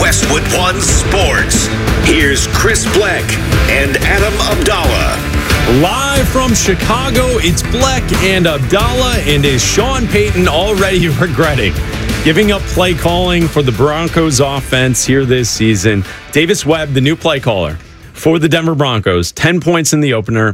Westwood One Sports. Here's Chris Bleck and Adam Abdallah. Live from Chicago, it's Bleck and Abdallah. And is Sean Payton already regretting giving up play calling for the Broncos offense here this season? Davis Webb, the new play caller for the Denver Broncos, 10 points in the opener,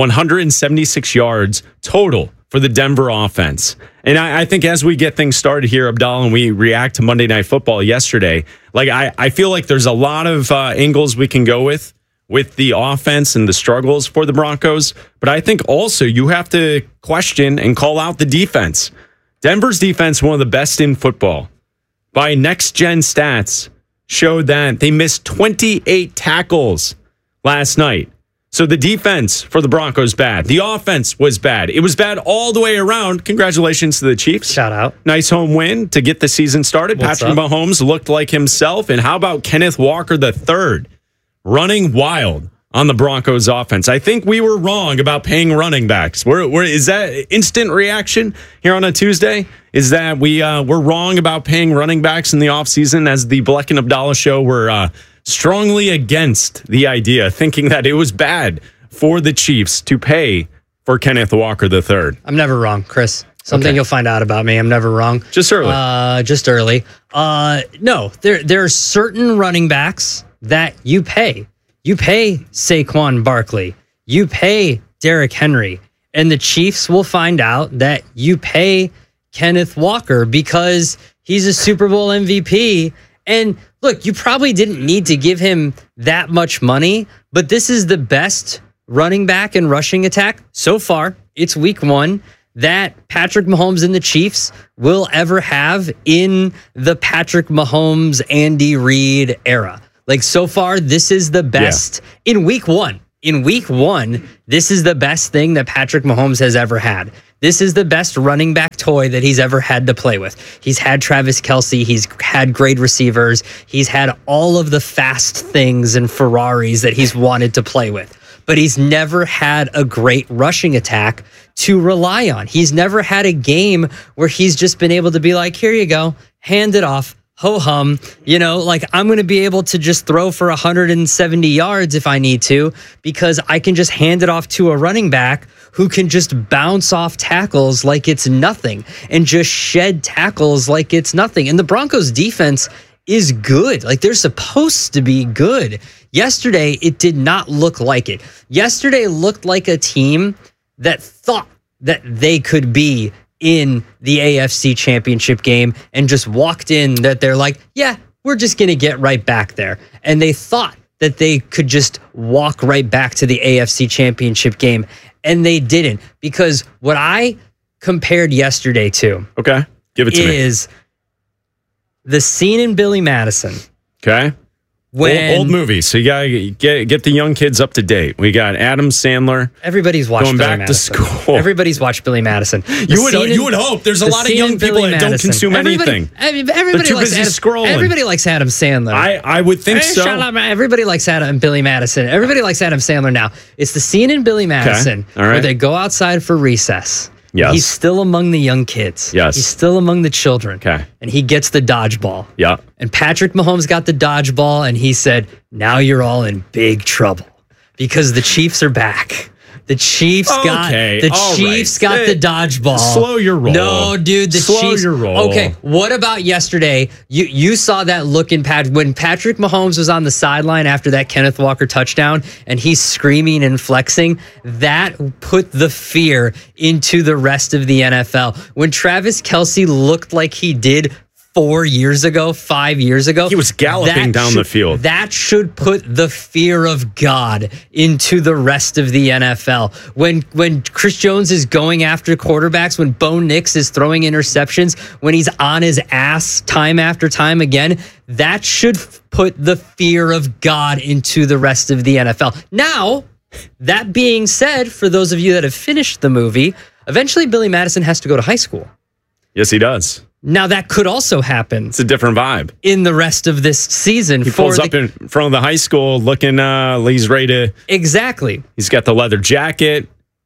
176 yards total for the Denver offense. And I think as we get things started here, Abdallah, and we react to Monday Night Football yesterday, I feel like there's a lot of angles we can go with the offense and the struggles for the Broncos. But I think also you have to question and call out the defense. Denver's defense, one of the best in football. By next-gen stats, showed that they missed 28 tackles last night. So the defense for the Broncos bad. The offense was bad. It was bad all the way around. Congratulations to the Chiefs. Shout out. Nice home win to get the season started. Patrick Mahomes looked like himself. And how about Kenneth Walker III running wild on the Broncos offense? I think we were wrong about paying running backs. Is that instant reaction here on a Tuesday? Is that we're wrong about paying running backs in the offseason? As the Bleck and Abdallah show, we're strongly against the idea, thinking that it was bad for the Chiefs to pay for Kenneth Walker III. I'm never wrong, Chris. Something you'll find out about me. I'm never wrong. Just early. No, there are certain running backs that you pay. You pay Saquon Barkley. You pay Derrick Henry. And the Chiefs will find out that you pay Kenneth Walker because he's a Super Bowl MVP. And look, you probably didn't need to give him that much money, but this is the best running back and rushing attack so far. It's week 1 that Patrick Mahomes and the Chiefs will ever have in the Patrick Mahomes, Andy Reid era. Like, so far, this is the best in week 1. In week 1, this is the best thing that Patrick Mahomes has ever had. This is the best running back toy that he's ever had to play with. He's had Travis Kelce. He's had great receivers. He's had all of the fast things and Ferraris that he's wanted to play with. But he's never had a great rushing attack to rely on. He's never had a game where he's just been able to be like, here you go, hand it off. Ho-hum, I'm going to be able to just throw for 170 yards if I need to, because I can just hand it off to a running back who can just bounce off tackles like it's nothing and just shed tackles like it's nothing. And the Broncos defense is good. Like, they're supposed to be good. Yesterday, it did not look like it. Yesterday looked like a team that thought that they could be in the AFC Championship game and just walked in that they're like, yeah, we're just going to get right back there. And they thought that they could just walk right back to the AFC Championship game, and they didn't. Because what I compared yesterday to give it to me, is the scene in Billy Madison. Okay. Old movies, so you gotta get the young kids up to date. We got Adam Sandler. Everybody's watched going Billy back Madison. to school. Everybody's watched Billy Madison. You would hope. There's a lot of young people that don't consume anything. Everybody too likes busy scrolling. Everybody likes Adam Sandler. I would think so. Shut up, man. Everybody likes Billy Madison. Everybody likes Adam Sandler now. It's the scene in Billy Madison where they go outside for recess. Yes. He's still among the young kids. Yes. He's still among the children. Okay. And he gets the dodgeball. Yeah. And Patrick Mahomes got the dodgeball, and he said, now you're all in big trouble because the Chiefs are back. The Chiefs got the dodgeball. Slow your roll. No, dude, the Slow Chiefs. your roll. Okay, what about yesterday? You saw that look in when Patrick Mahomes was on the sideline after that Kenneth Walker touchdown, and he's screaming and flexing. That put the fear into the rest of the NFL. When Travis Kelce looked like he did 4 years ago, 5 years ago. He was galloping down the field. That should put the fear of God into the rest of the NFL. When Chris Jones is going after quarterbacks, when Bo Nix is throwing interceptions, when he's on his ass time after time again, that should put the fear of God into the rest of the NFL. Now, that being said, for those of you that have finished the movie, eventually Billy Madison has to go to high school. Yes, he does. Now, that could also happen. It's a different vibe. In the rest of this season. He pulls up in front of the high school looking, he's ready to... Exactly. He's got the leather jacket.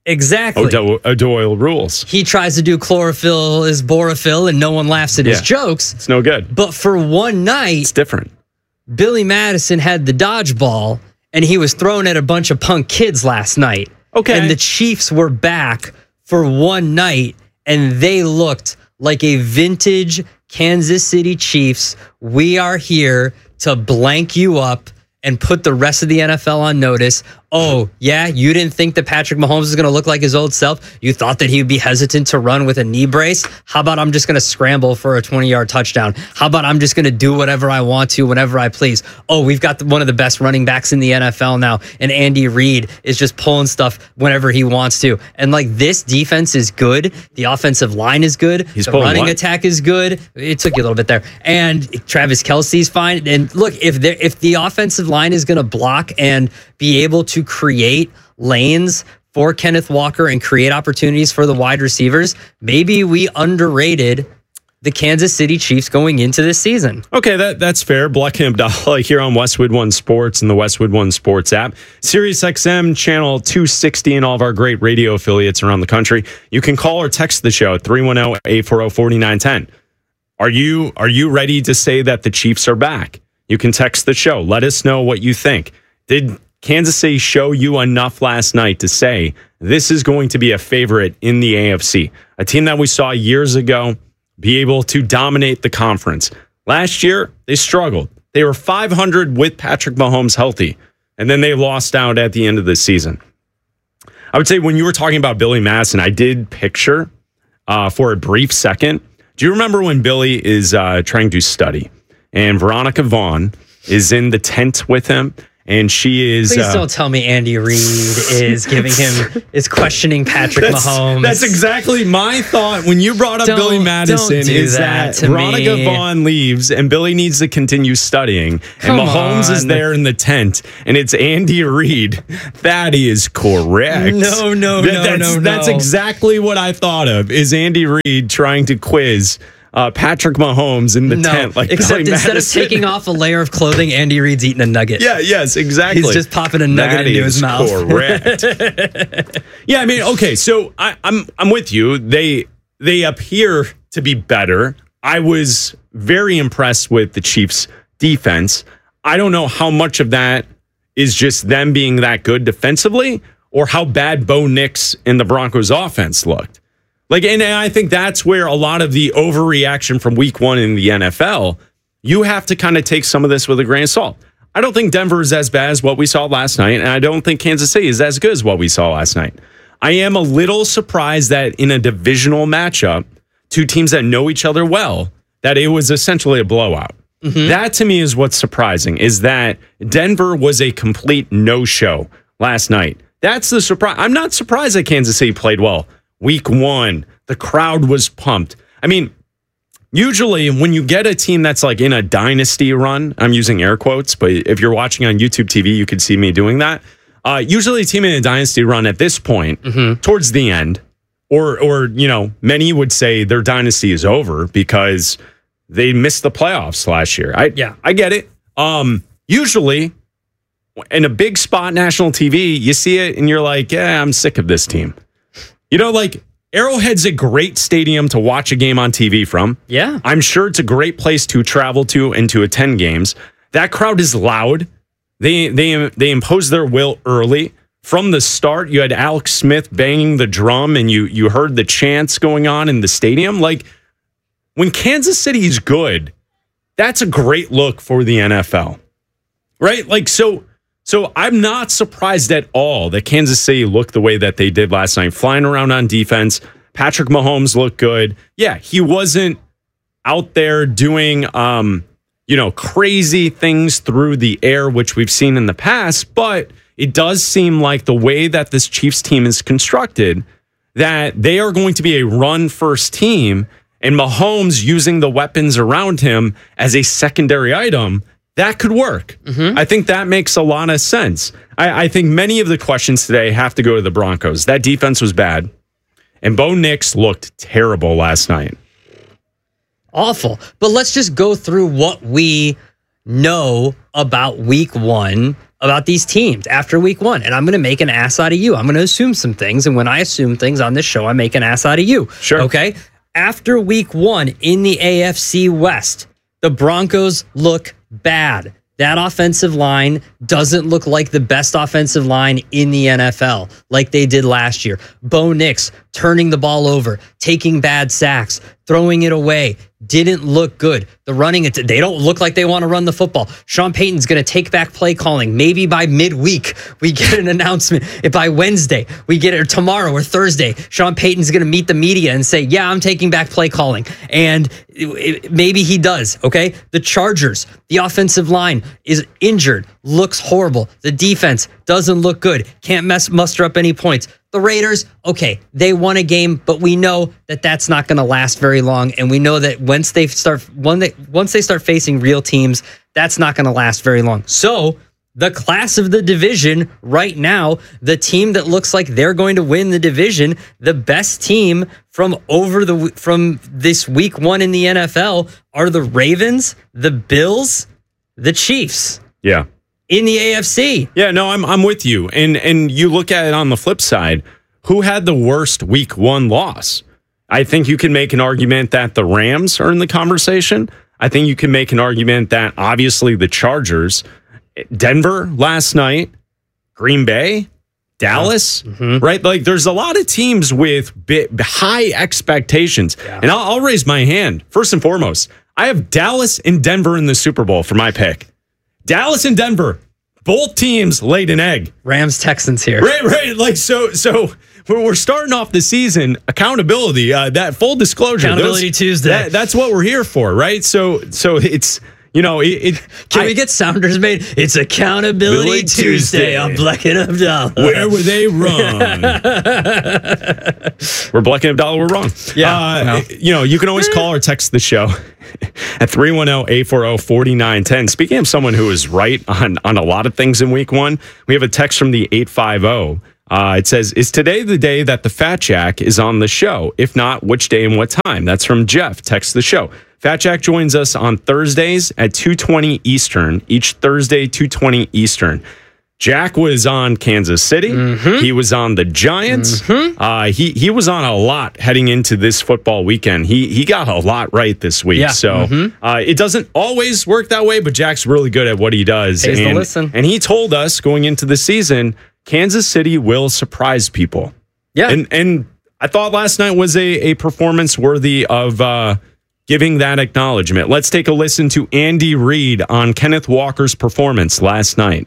Exactly. Doyle rules. He tries to do chlorophyll is borophyll, and no one laughs at his jokes. It's no good. But for one night, it's different. Billy Madison had the dodgeball, and he was thrown at a bunch of punk kids last night. Okay. And the Chiefs were back for one night, and they looked like a vintage Kansas City Chiefs. We are here to blank you up and put the rest of the NFL on notice. Oh, yeah, you didn't think that Patrick Mahomes was going to look like his old self? You thought that he would be hesitant to run with a knee brace? How about I'm just going to scramble for a 20-yard touchdown? How about I'm just going to do whatever I want to whenever I please? Oh, we've got one of the best running backs in the NFL now, and Andy Reid is just pulling stuff whenever he wants to. And like, this defense is good. The offensive line is good. The running attack is good. It took you a little bit there. And Travis Kelce's fine. And look, if the offensive line is going to block and be able to create lanes for Kenneth Walker and create opportunities for the wide receivers, maybe we underrated the Kansas City Chiefs going into this season. Okay, that's fair. Bleck and Abdallah here on Westwood One Sports and the Westwood One Sports app. Sirius XM channel 260 and all of our great radio affiliates around the country. You can call or text the show at 310-840-4910. Are you ready to say that the Chiefs are back? You can text the show. Let us know what you think. Did Kansas City show you enough last night to say this is going to be a favorite in the AFC? A team that we saw years ago be able to dominate the conference. Last year, they struggled. They were 500 with Patrick Mahomes healthy, and then they lost out at the end of the season. I would say when you were talking about Billy Madison, I did picture for a brief second. Do you remember when Billy is trying to study and Veronica Vaughn is in the tent with him? And she is. Please don't tell me Andy Reid is questioning Patrick Mahomes. That's exactly my thought when you brought up Billy Madison. Is that Veronica Vaughn leaves and Billy needs to continue studying, and Mahomes is there in the tent, and it's Andy Reid. That is correct. No. That's exactly what I thought of. Is Andy Reid trying to quiz Patrick Mahomes in the tent, like except instead of taking off a layer of clothing, Andy Reid's eating a nugget. Yes, exactly. He's just popping a nugget into his mouth. Correct. Yeah, I mean, okay, so I'm with you. They appear to be better. I was very impressed with the Chiefs' defense. I don't know how much of that is just them being that good defensively, or how bad Bo Nix and the Broncos' offense looked. And I think that's where a lot of the overreaction from week one in the NFL, you have to kind of take some of this with a grain of salt. I don't think Denver is as bad as what we saw last night, and I don't think Kansas City is as good as what we saw last night. I am a little surprised that in a divisional matchup, two teams that know each other well, that it was essentially a blowout. Mm-hmm. That to me is what's surprising, is that Denver was a complete no-show last night. That's the surprise. I'm not surprised that Kansas City played well. Week one, the crowd was pumped. I mean, usually when you get a team that's like in a dynasty run, I'm using air quotes, but if you're watching on YouTube TV, you could see me doing that. Usually a team in a dynasty run at this point, towards the end, or many would say their dynasty is over because they missed the playoffs last year. I get it. Usually in a big spot national TV, you see it and you're like, yeah, I'm sick of this team. Arrowhead's a great stadium to watch a game on TV from. Yeah. I'm sure it's a great place to travel to and to attend games. That crowd is loud. They impose their will early. From the start, you had Alex Smith banging the drum and you heard the chants going on in the stadium. When Kansas City is good, that's a great look for the NFL. Right? So I'm not surprised at all that Kansas City looked the way that they did last night, flying around on defense. Patrick Mahomes looked good. Yeah, he wasn't out there doing, crazy things through the air, which we've seen in the past. But it does seem like the way that this Chiefs team is constructed, that they are going to be a run-first team, and Mahomes using the weapons around him as a secondary item, that could work. Mm-hmm. I think that makes a lot of sense. I think many of the questions today have to go to the Broncos. That defense was bad, and Bo Nix looked terrible last night. Awful. But let's just go through what we know about week one, about these teams after week one. And I'm going to make an ass out of you. I'm going to assume some things. And when I assume things on this show, I make an ass out of you. Sure. Okay. After week one in the AFC West, the Broncos look bad. That offensive line doesn't look like the best offensive line in the NFL like they did last year. Bo Nix turning the ball over, taking bad sacks, throwing it away. Didn't look good. The running, they don't look like they want to run the football. Sean Payton's going to take back play calling. Maybe by midweek, we get an announcement. If by Wednesday, we get it, or tomorrow or Thursday, Sean Payton's going to meet the media and say, yeah, I'm taking back play calling. And maybe he does, okay? The Chargers, the offensive line is injured, looks horrible. The defense doesn't look good, can't muster up any points. The Raiders, okay, they won a game, but we know that that's not going to last very long, and we know that once they start facing real teams, that's not going to last very long. So the class of the division right now, the team that looks like they're going to win the division, the best team from this week one in the NFL are the Ravens, the Bills, the Chiefs. Yeah. In the AFC. Yeah, no, I'm with you. And you look at it on the flip side, who had the worst week one loss? I think you can make an argument that the Rams are in the conversation. I think you can make an argument that obviously the Chargers, Denver last night, Green Bay, Dallas, right? Like there's a lot of teams with high expectations. Yeah. And I'll raise my hand. First and foremost, I have Dallas and Denver in the Super Bowl for my pick. Dallas and Denver, both teams laid an egg. Rams, Texans here. Right. Like, so we're starting off the season, accountability, that full disclosure. Accountability Tuesday. That's what we're here for, right? So it's, Can we get sounders made? It's Accountability Tuesday on Bleck and Abdallah. Where were they wrong? We're Bleck and Abdallah, we're wrong. Yeah. You can always call or text the show at 310-840-4910. Speaking of someone who is right on a lot of things in week one, we have a text from the 850. It says, is today the day that the Fat Jack is on the show? If not, which day and what time? That's from Jeff. Text the show. Fat Jack joins us on Thursdays at 2:20 Eastern. Each Thursday, 2:20 Eastern. Jack was on Kansas City. Mm-hmm. He was on the Giants. Mm-hmm. He was on a lot heading into this football weekend. He got a lot right this week. Yeah. So it doesn't always work that way, but Jack's really good at what he does. Pays to listen. And he told us going into the season, Kansas City will surprise people. Yeah. And I thought last night was a performance worthy of giving that acknowledgement. Let's take a listen to Andy Reid on Kenneth Walker's performance last night.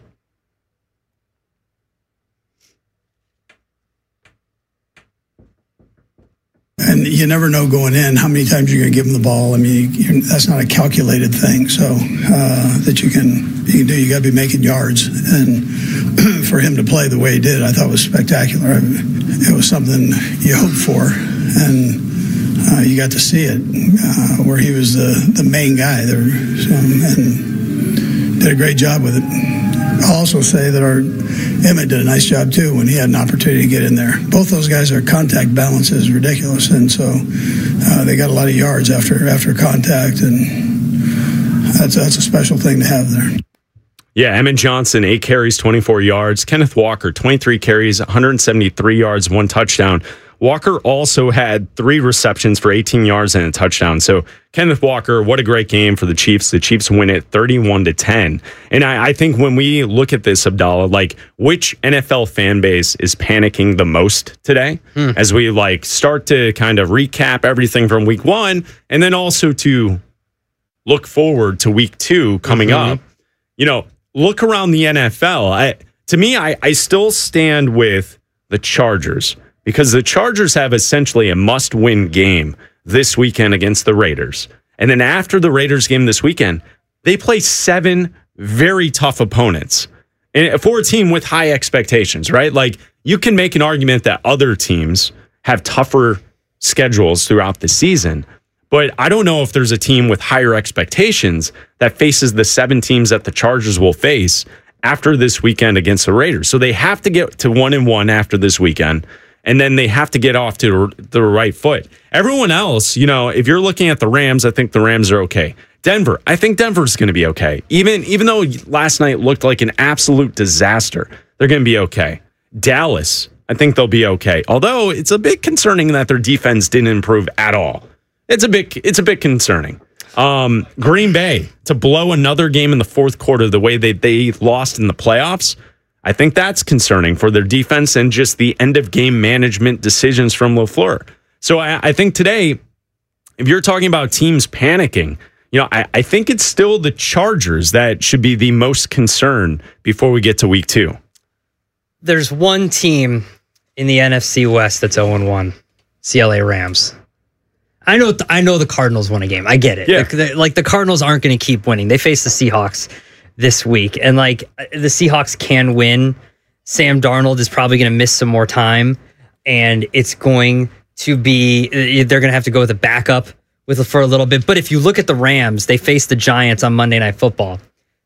And you never know going in how many times you're going to give him the ball. I mean, that's not a calculated thing. So that you can do, you got to be making yards. And for him to play the way he did, I thought was spectacular. It was something you hoped for, and you got to see it where he was the main guy there, and did a great job with it. I'll also say that Emmett did a nice job too when he had an opportunity to get in there. Both those guys, their contact balance is ridiculous, and so they got a lot of yards after contact, and that's a special thing to have there. Yeah, Emmett Johnson, 8 carries, 24 yards. Kenneth Walker, 23 carries, 173 yards, 1 touchdown. Walker also had 3 receptions for 18 yards and a touchdown. So Kenneth Walker, what a great game for the Chiefs. The Chiefs win it 31-10. And I think when we look at this, Abdallah, like which NFL fan base is panicking the most today as we start to kind of recap everything from week one and then also to look forward to week 2 coming up. Look around the NFL. To me, I still stand with the Chargers, because the Chargers have essentially a must-win game this weekend against the Raiders. And then after the Raiders game this weekend, they play 7 very tough opponents. And for a team with high expectations, right? Like, you can make an argument that other teams have tougher schedules throughout the season. But I don't know if there's a team with higher expectations that faces the 7 teams that the Chargers will face after this weekend against the Raiders. So they have to get to 1-1 after this weekend. And then they have to get off to the right foot. Everyone else, if you're looking at the Rams, I think the Rams are okay. Denver. I think Denver's going to be okay. Even though last night looked like an absolute disaster, they're going to be okay. Dallas, I think they'll be okay. Although it's a bit concerning that their defense didn't improve at all. It's a bit concerning. Green Bay to blow another game in the fourth quarter the way they lost in the playoffs. I think that's concerning for their defense and just the end of game management decisions from LaFleur. So I think today, if you're talking about teams panicking, I think it's still the Chargers that should be the most concern before we get to week 2. There's one team in the NFC West that's 0-1. It's the LA Rams. I know the Cardinals won a game. I get it. Yeah. The Cardinals aren't going to keep winning. They face the Seahawks this week. And the Seahawks can win. Sam Darnold is probably going to miss some more time. And it's going to be, they're going to have to go with a backup for a little bit. But if you look at the Rams, they face the Giants on Monday Night Football.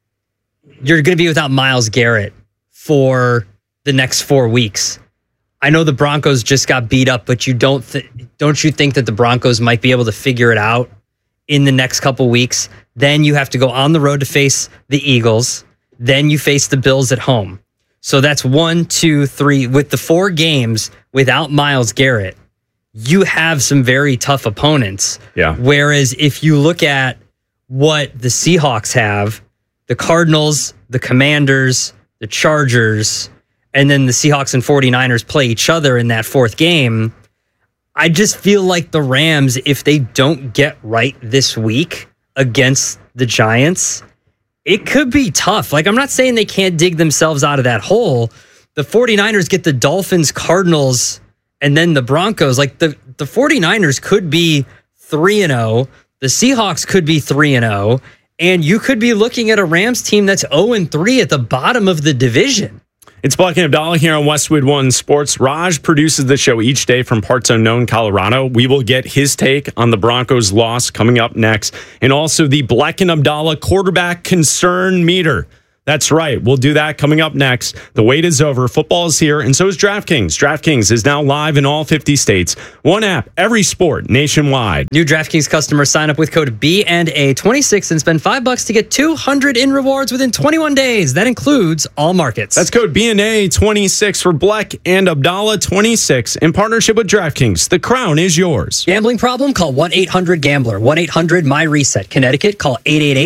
You're going to be without Myles Garrett for the next 4 weeks. I know the Broncos just got beat up, but don't you think that the Broncos might be able to figure it out in the next couple weeks? Then you have to go on the road to face the Eagles. Then you face the Bills at home. So that's 1, 2, 3. With the 4 games without Myles Garrett, you have some very tough opponents. Yeah. Whereas if you look at what the Seahawks have, the Cardinals, the Commanders, the Chargers, and then the Seahawks and 49ers play each other in that 4th game, I just feel like the Rams, if they don't get right this week against the Giants, it could be tough. I'm not saying they can't dig themselves out of that hole. The 49ers get the Dolphins, Cardinals, and then the Broncos. The 49ers could be 3-0. The Seahawks could be 3-0. And you could be looking at a Rams team that's 0-3 at the bottom of the division. It's Black and Abdallah here on Westwood One Sports. Raj produces the show each day from parts unknown Colorado. We will get his take on the Broncos' loss coming up next. And also the Black and Abdallah quarterback concern meter. That's right. We'll do that coming up next. The wait is over. Football is here, and so is DraftKings. DraftKings is now live in all 50 states. One app, every sport, nationwide. New DraftKings customers sign up with code B&A26 and spend $5 to get $200 in rewards within 21 days. That includes all markets. That's code B&A26 for Black and Abdallah 26 in partnership with DraftKings. The crown is yours. Gambling problem? Call 1-800-GAMBLER. 1-800-MY-RESET. Connecticut, call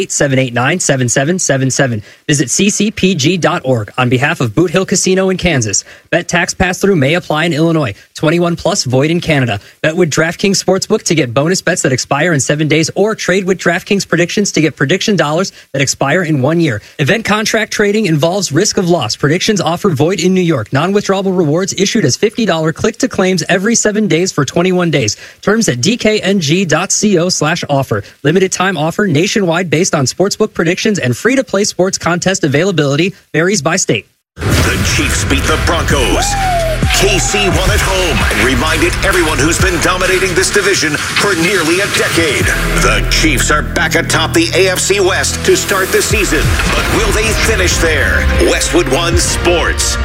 888-789-7777. Visit ccpg.org on behalf of Boot Hill Casino in Kansas. Bet tax pass-through may apply in Illinois. 21 plus void in Canada. Bet with DraftKings Sportsbook to get bonus bets that expire in 7 days, or trade with DraftKings Predictions to get prediction dollars that expire in 1 year. Event contract trading involves risk of loss. Predictions offered void in New York. Non-withdrawable rewards issued as $50 click-to-claims every 7 days for 21 days. Terms at dkng.co/offer. Limited time offer nationwide based on sportsbook predictions, and free-to-play sports contest availability varies by state. The Chiefs beat the Broncos. KC won at home and reminded everyone who's been dominating this division for nearly a decade. The Chiefs are back atop the AFC West to start the season, but will they finish there? Westwood One Sports.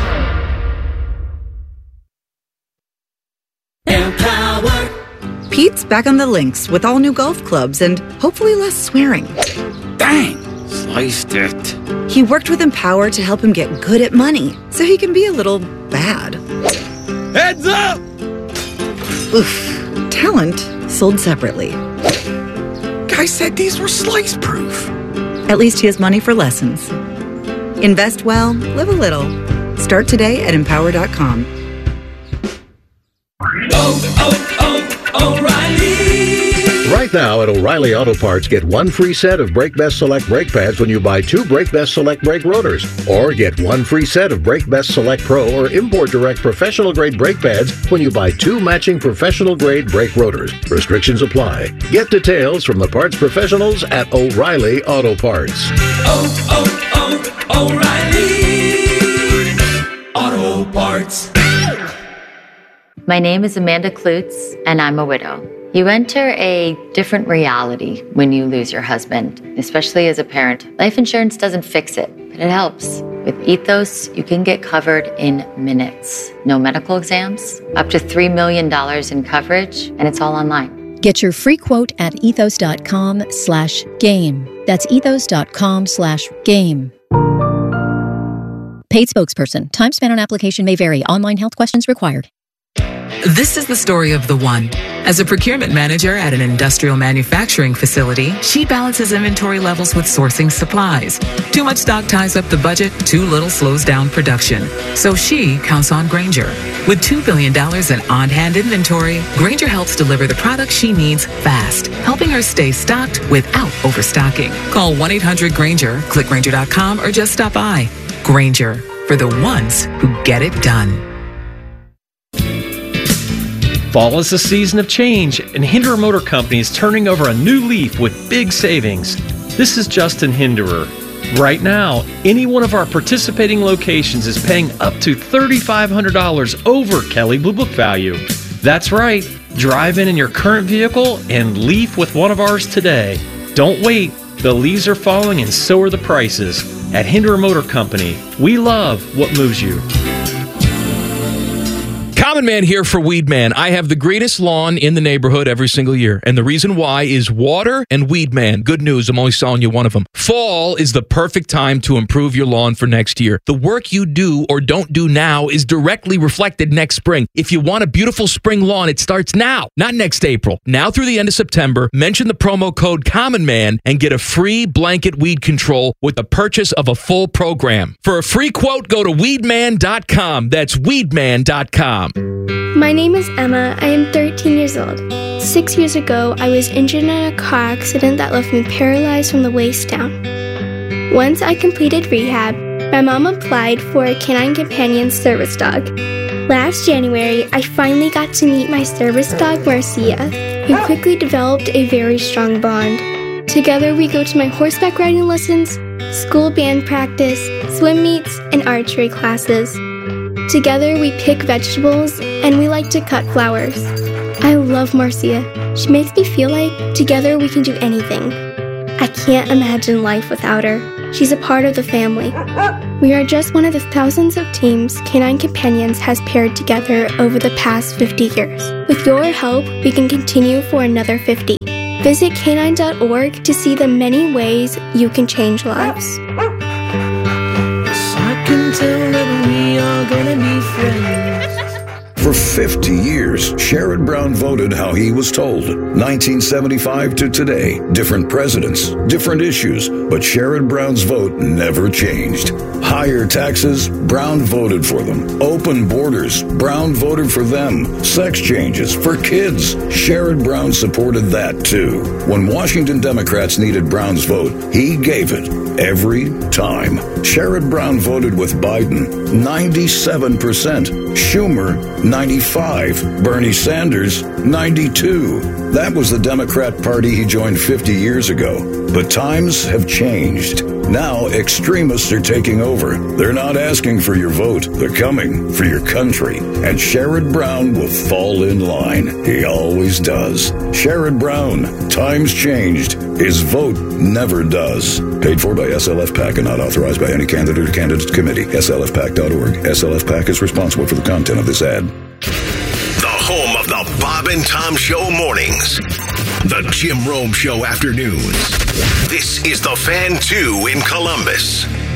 Empower. Pete's back on the links with all new golf clubs and hopefully less swearing. Dang, sliced it. He worked with Empower to help him get good at money so he can be a little bad. Heads up! Oof. Talent sold separately. Guy said these were slice proof. At least he has money for lessons. Invest well, live a little. Start today at Empower.com. O'Reilly. Right now at O'Reilly Auto Parts, get one free set of Brake Best Select brake pads when you buy 2 Brake Best Select brake rotors. Or get one free set of Brake Best Select Pro or Import Direct professional grade brake pads when you buy 2 matching professional grade brake rotors. Restrictions apply. Get details from the parts professionals at O'Reilly Auto Parts. O'Reilly Auto Parts. My name is Amanda Klutz, and I'm a widow. You enter a different reality when you lose your husband, especially as a parent. Life insurance doesn't fix it, but it helps. With Ethos, you can get covered in minutes. No medical exams, up to $3 million in coverage, and it's all online. Get your free quote at ethos.com/game. That's ethos.com/game. Paid spokesperson. Time spent on application may vary. Online health questions required. This is the story of the one. As a procurement manager at an industrial manufacturing facility, she balances inventory levels with sourcing supplies. Too much stock ties up the budget, too little slows down production. So she counts on Grainger. With $2 billion in on-hand inventory, Grainger helps deliver the products she needs fast, helping her stay stocked without overstocking. Call 1-800-GRAINGER, click Grainger.com, or just stop by. Grainger, for the ones who get it done. Fall is a season of change, and Hinderer Motor Company is turning over a new leaf with big savings. This is Justin Hinderer. Right now, any one of our participating locations is paying up to $3,500 over Kelley Blue Book value. That's right. Drive in your current vehicle and leaf with one of ours today. Don't wait. The leaves are falling and so are the prices. At Hinderer Motor Company, we love what moves you. Common Man here for Weed Man. I have the greatest lawn in the neighborhood every single year. And the reason why is water and Weed Man. Good news, I'm only selling you one of them. Fall is the perfect time to improve your lawn for next year. The work you do or don't do now is directly reflected next spring. If you want a beautiful spring lawn, it starts now, not next April. Now through the end of September, mention the promo code Common Man and get a free blanket weed control with the purchase of a full program. For a free quote, go to weedman.com. That's weedman.com. My name is Emma. I am 13 years old. 6 years ago, I was injured in a car accident that left me paralyzed from the waist down. Once I completed rehab, my mom applied for a Canine Companion service dog. Last January, I finally got to meet my service dog, Marcia, who quickly developed a very strong bond. Together, we go to my horseback riding lessons, school band practice, swim meets, and archery classes. Together, we pick vegetables, and we like to cut flowers. I love Marcia. She makes me feel like together we can do anything. I can't imagine life without her. She's a part of the family. We are just one of the thousands of teams Canine Companions has paired together over the past 50 years. With your help, we can continue for another 50. Visit canine.org to see the many ways you can change lives. I can tell that we are gonna be friends. For 50 years, Sherrod Brown voted how he was told. 1975 to today, different presidents, different issues, but Sherrod Brown's vote never changed. Higher taxes, Brown voted for them. Open borders, Brown voted for them. Sex changes for kids, Sherrod Brown supported that too. When Washington Democrats needed Brown's vote, he gave it every time. Sherrod Brown voted with Biden, 97%. Schumer, 95. Bernie Sanders, 92. That was the Democrat Party he joined 50 years ago. But times have changed. Now extremists are taking over. They're not asking for your vote. They're coming for your country. And Sherrod Brown will fall in line. He always does. Sherrod Brown, times changed. His vote never does. Paid for by SLF PAC and not authorized by any candidate or candidate committee. SLFPAC.org. SLF PAC is responsible for the content of this ad. The home of the Bob and Tom Show mornings. The Jim Rome Show afternoons. This is the Fan 2 in Columbus.